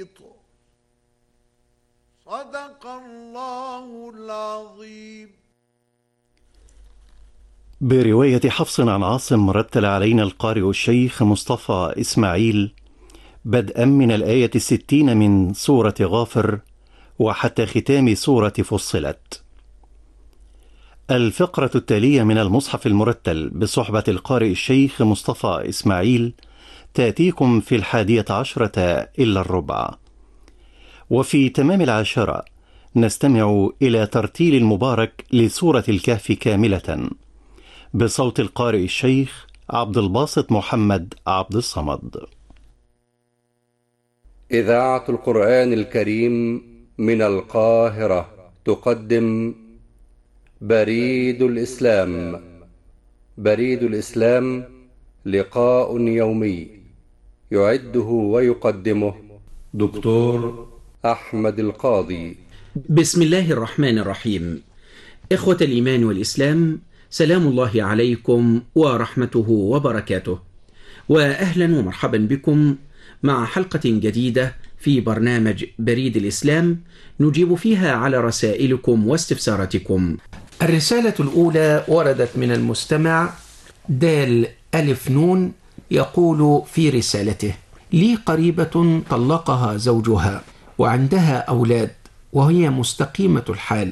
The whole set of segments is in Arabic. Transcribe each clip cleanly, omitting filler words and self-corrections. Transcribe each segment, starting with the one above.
صدق الله العظيم. برواية حفص عن عاصم رتل علينا القارئ الشيخ مصطفى إسماعيل بدءا من الآية 60 من سورة غافر وحتى ختام سورة فصلت. الفقرة التالية من المصحف المرتل بصحبة القارئ الشيخ مصطفى إسماعيل تأتيكم في 11 إلا الربع، وفي تمام 10 نستمع إلى ترتيل المبارك لسورة الكهف كاملة بصوت القارئ الشيخ عبد الباسط محمد عبد الصمد. إذاعة القرآن الكريم من القاهرة تقدم بريد الإسلام. بريد الإسلام لقاء يومي يعده ويقدمه دكتور أحمد القاضي. بسم الله الرحمن الرحيم. إخوة الإيمان والإسلام، سلام الله عليكم ورحمته وبركاته، وأهلا ومرحبا بكم مع حلقة جديدة في برنامج بريد الإسلام نجيب فيها على رسائلكم واستفساراتكم. الرسالة الأولى وردت من المستمع دال ألف نون، يقول في رسالته: لي قريبة طلقها زوجها وعندها أولاد وهي مستقيمة الحال،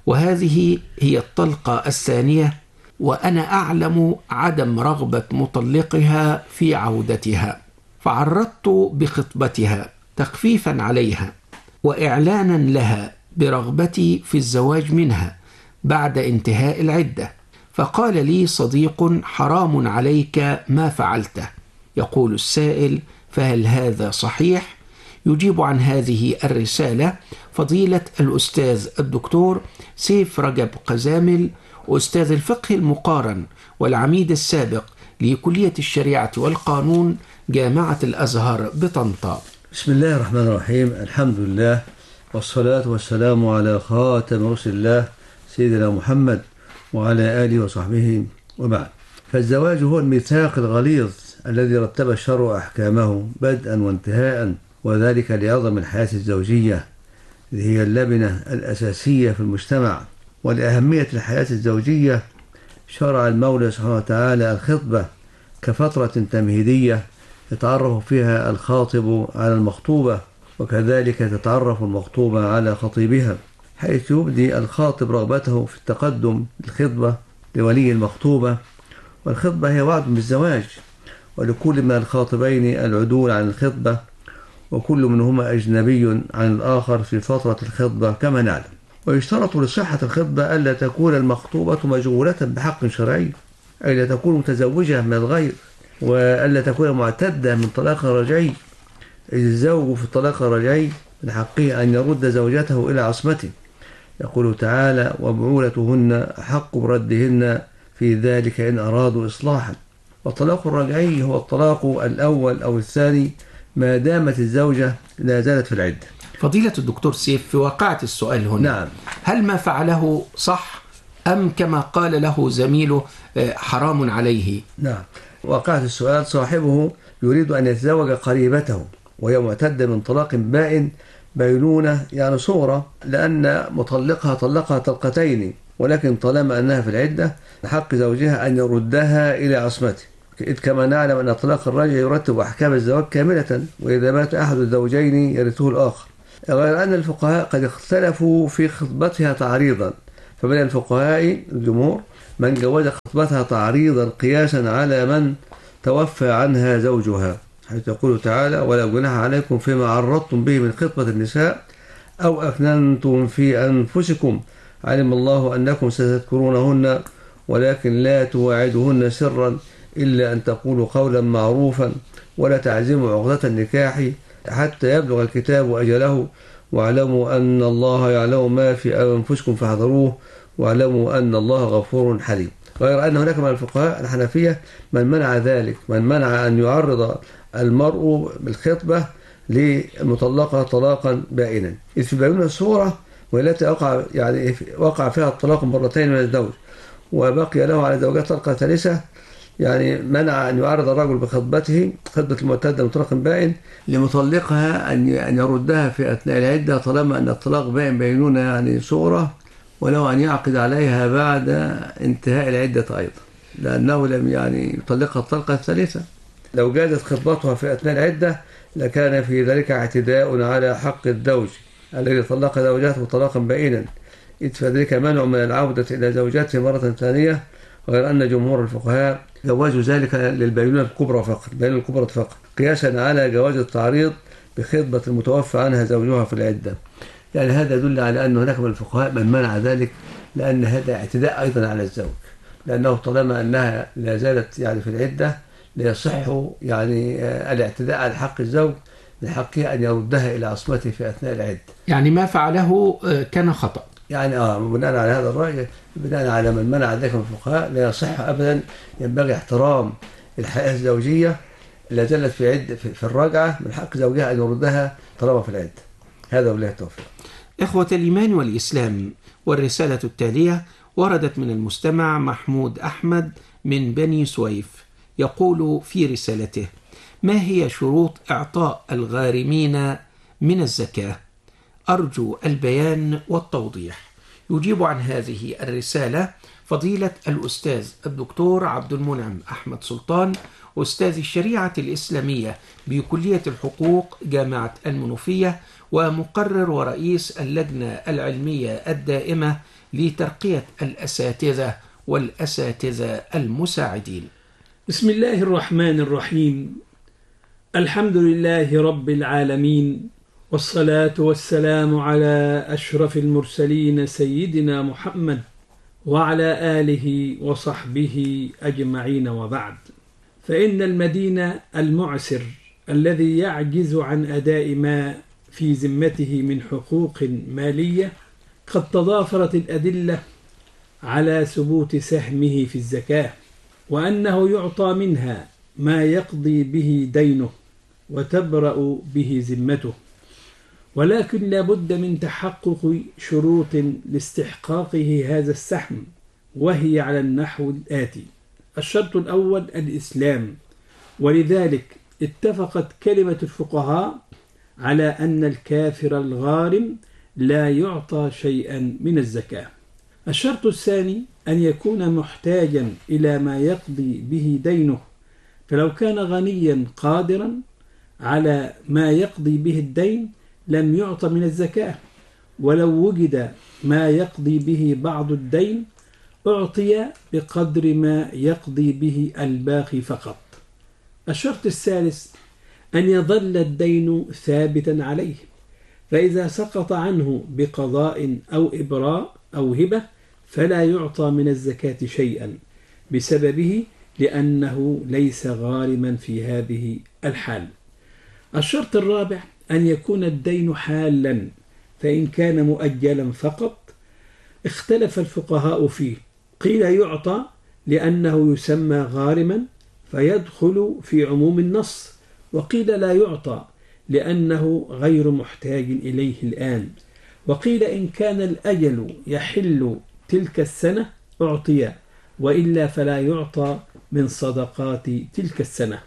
وهذه هي الطلقة الثانية، وأنا أعلم عدم رغبة مطلقها في عودتها، فعرضت بخطبتها تخفيفا عليها وإعلانا لها برغبتي في الزواج منها بعد انتهاء العدة، فقال لي صديق: حرام عليك ما فعلته. يقول السائل: فهل هذا صحيح؟ يجيب عن هذه الرسالة فضيلة الأستاذ الدكتور سيف رجب قزامل، أستاذ الفقه المقارن والعميد السابق لكلية الشريعة والقانون جامعة الأزهر بطنطا. بسم الله الرحمن الرحيم. الحمد لله والصلاة والسلام على خاتم رسل الله سيدنا محمد وعلى آله وصحبه وبعد. فالزواج هو الميثاق الغليظ الذي رتب الشرع أحكامه بدءا وانتهاء، وذلك لعظم الحياة الزوجية اللي هي اللبنة الأساسية في المجتمع. ولأهمية الحياة الزوجية شرع المولى سبحانه وتعالى الخطبة كفترة تمهيدية يتعرف فيها الخاطب على المخطوبة، وكذلك تتعرف المخطوبة على خطيبها، حيث يبدي الخاطب رغبته في التقدم للخطبة لولي المخطوبة. والخطبة هي وعد بالزواج، ولكل من الخاطبين العدول عن الخطبة، وكل منهما أجنبي عن الآخر في فترة الخطبة كما نعلم. ويشترط لصحة الخطبة ألا تكون المخطوبة مشغولة بحق شرعي، أي لا تكون متزوجة من الغير، وألا تكون معتدة من طلاق رجعي، إذ الزوج في الطلاق الرجعي من حقه أن يرد زوجته إلى عصمته. يقول تعالى: وبعولتهن أحق بردهن في ذلك إن أرادوا إصلاحا. والطلاق الرجعي هو الطلاق الأول أو الثاني ما دامت الزوجة لا زالت في العدة. فضيلة الدكتور سيف، في واقعة السؤال هنا، نعم، هل ما فعله صح أم كما قال له زميله حرام عليه؟ نعم، واقعة السؤال صاحبه يريد أن يتزوج قريبته وهي معتدة من طلاق بائن بينونة، يعني صورة، لأن مطلقها طلقها طلقتين، ولكن طالما أنها في العدة حق زوجها أن يردها إلى عصمته، إذ كما نعلم أن طلاق الرجل يرتب أحكام الزواج كاملة، وإذا مات أحد الزوجين يرثه الآخر. غير أن الفقهاء قد اختلفوا في خطبتها تعريضا، فمن الفقهاء الجمهور من جوز خطبتها تعريضا قياسا على من توفى عنها زوجها، حيث يقول تعالى: ولا جناح عليكم فيما عرضتم به من خطبة النساء أو أكننتم في أنفسكم علم الله أنكم ستذكرونهن ولكن لا تواعدوهن سرا إلا أن تقولوا قولا معروفا ولا تعزموا عقدة النكاح حتى يبلغ الكتاب أجله واعلموا أن الله يعلم ما في أنفسكم فاحذروه واعلموا أن الله غفور حليم. غير أن هناك من الفقهاء الحنفية من منع ذلك، من منع أن يعرض المرء بالخطبة للمطلقة طلاقا بائنا، إذ في بينونة الصورة والتي وقع فيها الطلاق مرتين من الزوج وبقي له على زوجات طلقة ثالثة، يعني منع أن يعرض الرجل بخطبته خطبة المعتدة من طلاق بائن لمطلقها أن يردها في أثناء العدة طالما أن الطلاق بائن بينونة يعني صغرى، ولو أن يعقد عليها بعد انتهاء العدة أيضا، لأنه لم يعني يطلقها الطلقة الثالثة. لو جازت خطبتها في أثناء العدة لكان في ذلك اعتداء على حق الزوج الذي طلق زوجته طلاقا بائنا، إذ فذلك منع من العودة إلى زوجته مرة ثانية، غير أن جمهور الفقهاء جوازوا ذلك للبينونة الكبرى فقط، البينونة الكبرى فقط، قياسا على جواز التعريض بخطبة المتوفى عنها زوجها في العدة. يعني هذا يدل على أن هناك من الفقهاء من منع ذلك، لأن هذا اعتداء أيضا على الزوج، لأنه طالما أنها لا زالت يعني في العدة لا يصح يعني الاعتداء على حق الزوج من حقه أن يردها إلى عصمته في أثناء العدة. يعني ما فعله كان خطأ. يعني بناء على هذا الرأي، بناء على من منع ذلك من الفقهاء، لا يصح أبدا، ينبغي احترام الحياة الزوجية، لا زالت في عدة في الرجعة من حق زوجها أن يردها طالما في العدة. هذا وبالله التوفيق. إخوة الإيمان والإسلام، والرسالة التالية وردت من المستمع محمود أحمد من بني سويف، يقول في رسالته: ما هي شروط إعطاء الغارمين من الزكاة؟ أرجو البيان والتوضيح. يجيب عن هذه الرسالة فضيلة الأستاذ الدكتور عبد المنعم أحمد سلطان، أستاذ الشريعة الإسلامية بكلية الحقوق جامعة المنوفية، ومقرر ورئيس اللجنة العلمية الدائمة لترقية الأساتذة والأساتذة المساعدين. بسم الله الرحمن الرحيم. الحمد لله رب العالمين، والصلاة والسلام على أشرف المرسلين سيدنا محمد وعلى آله وصحبه أجمعين، وبعد. فإن المدين المعسر الذي يعجز عن أداء ما في ذمته من حقوق مالية قد تضافرت الأدلة على ثبوت سهمه في الزكاة، وأنه يعطى منها ما يقضي به دينه وتبرأ به ذمته، ولكن لا بد من تحقق شروط لاستحقاقه هذا السهم، وهي على النحو الآتي: الشرط الأول الإسلام، ولذلك اتفقت كلمة الفقهاء على أن الكافر الغارم لا يعطى شيئا من الزكاة. الشرط الثاني أن يكون محتاجا إلى ما يقضي به دينه، فلو كان غنيا قادرا على ما يقضي به الدين لم يعطى من الزكاة، ولو وجد ما يقضي به بعض الدين أعطي بقدر ما يقضي به الباقي فقط. الشرط الثالث أن يظل الدين ثابتا عليه، فإذا سقط عنه بقضاء أو إبراء أو هبة فلا يعطى من الزكاة شيئا بسببه، لأنه ليس غارما في هذه الحال. الشرط الرابع أن يكون الدين حالا، فإن كان مؤجلا فقط اختلف الفقهاء فيه، قيل يعطى لأنه يسمى غارما فيدخل في عموم النص، وقيل لا يعطى لأنه غير محتاج إليه الآن، وقيل إن كان الأجل يحل تلك السنة أعطي، وإلا فلا يعطى من صدقات تلك السنة.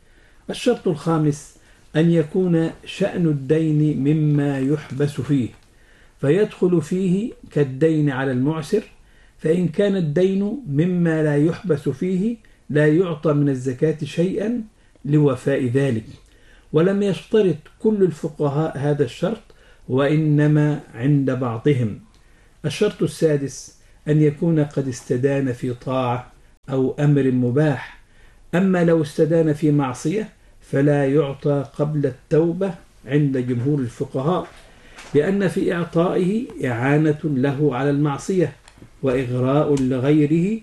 الشرط الخامس أن يكون شأن الدين مما يحبس فيه، فيدخل فيه كالدين على المعسر، فإن كان الدين مما لا يحبس فيه لا يعطى من الزكاة شيئا لوفاء ذلك، ولم يشترط كل الفقهاء هذا الشرط، وإنما عند بعضهم. الشرط السادس أن يكون قد استدان في طاعة أو أمر مباح، أما لو استدان في معصية فلا يعطى قبل التوبة عند جمهور الفقهاء، لأن في إعطائه إعانة له على المعصية وإغراء لغيره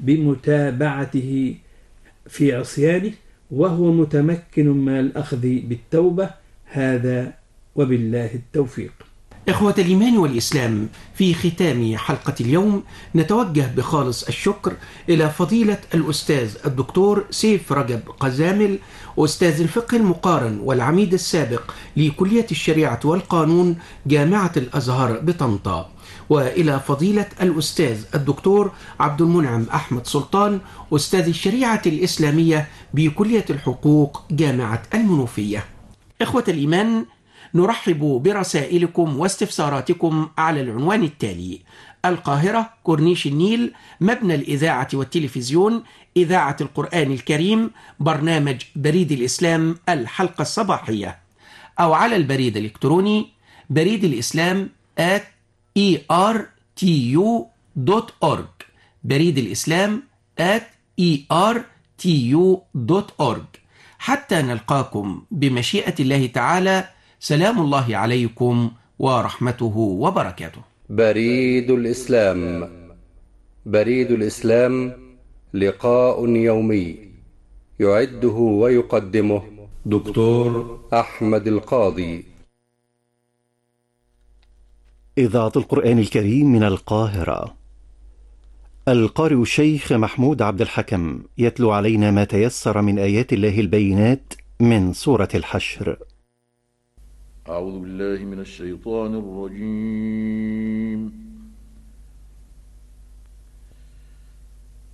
بمتابعته في عصيانه، وهو متمكن من الأخذ بالتوبة. هذا وبالله التوفيق. إخوة الإيمان والإسلام، في ختام حلقة اليوم نتوجه بخالص الشكر إلى فضيلة الأستاذ الدكتور سيف رجب قزامل، أستاذ الفقه المقارن والعميد السابق لكلية الشريعة والقانون جامعة الأزهر بطنطا، وإلى فضيلة الأستاذ الدكتور عبد المنعم أحمد سلطان، أستاذ الشريعة الإسلامية بكلية الحقوق جامعة المنوفية. إخوة الإيمان، نرحب برسائلكم واستفساراتكم على العنوان التالي: القاهرة، كورنيش النيل، مبنى الإذاعة والتلفزيون، إذاعة القرآن الكريم، برنامج بريد الإسلام الحلقة الصباحية، أو على البريد الإلكتروني بريد الإسلام @ertu.org، بريد الإسلام @ertu.org. حتى نلقاكم بمشيئة الله تعالى، سلام الله عليكم ورحمته وبركاته. بريد الإسلام. بريد الإسلام لقاء يومي يعده ويقدمه دكتور أحمد القاضي. إذاعة القرآن الكريم من القاهرة. القارئ الشيخ محمود عبد الحكم يتلو علينا ما تيسر من آيات الله البينات من سورة الحشر. أعوذ بالله من الشيطان الرجيم.